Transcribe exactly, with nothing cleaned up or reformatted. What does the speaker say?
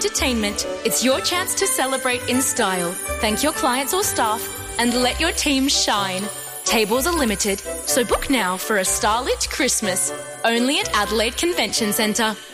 Entertainment. It's your chance to celebrate in style. Thank your clients or staff and let your team shine. Tables are limited, so book now for a starlit Christmas. Only at Adelaide Convention Centre.